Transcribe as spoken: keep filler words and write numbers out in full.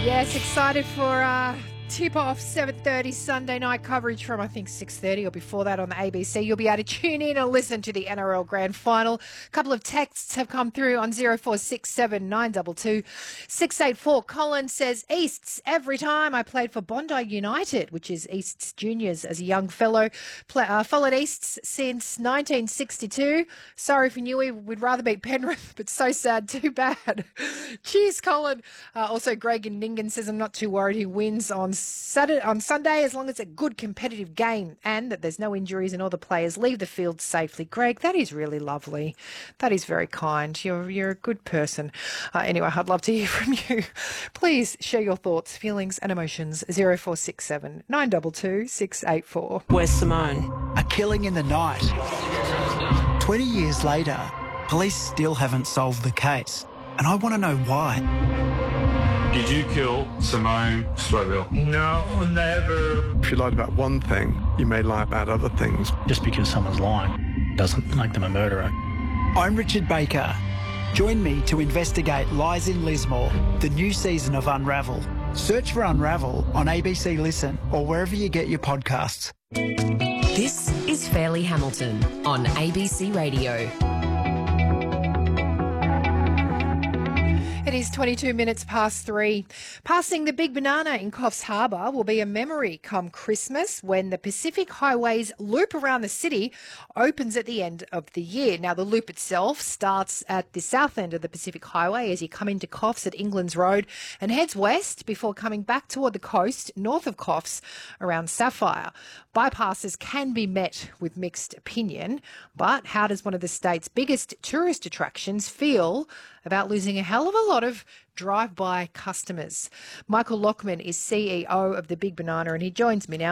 Yes, excited for uh, tip-off seven thirty Sunday night coverage from, I think, six thirty or before that on the A B C. You'll be able to tune in and listen to the N R L Grand Final. A couple of texts have come through on zero four six seven nine two two six eight four. Colin says, Easts, every time I played for Bondi United, which is Easts Juniors as a young fellow. Play, uh, followed Easts since nineteen sixty-two. Sorry for Newey, we'd rather beat Penrith, but so sad, too bad. Cheers, Colin. Uh, also, Greg in Ningen says, I'm not too worried who wins on Saturday, on Sunday, as long as it's a good competitive game and that there's no injuries and all the players leave the field safely. Greg, that is really lovely. That is very kind. You're you're a good person. Uh, anyway, I'd love to hear from you. Please share your thoughts, feelings and emotions. zero four six seven nine two two six eight four. Where's Simone? A killing in the night. twenty years later, police still haven't solved the case. And I want to know why. Did you kill Simone Stroville? No, never. If you lied about one thing, you may lie about other things. Just because someone's lying doesn't make them a murderer. I'm Richard Baker. Join me to investigate Lies in Lismore, the new season of Unravel. Search for Unravel on A B C Listen or wherever you get your podcasts. This is Fairleigh Hamilton on A B C Radio. It is twenty-two minutes past three. Passing the Big Banana in Coffs Harbour will be a memory come Christmas when the Pacific Highway's loop around the city opens at the end of the year. Now, the loop itself starts at the south end of the Pacific Highway as you come into Coffs at England's Road and heads west before coming back toward the coast north of Coffs around Sapphire. Bypasses can be met with mixed opinion, but how does one of the state's biggest tourist attractions feel about losing a hell of a lot of drive-by customers? Michael Lockman is C E O of the Big Banana and he joins me now.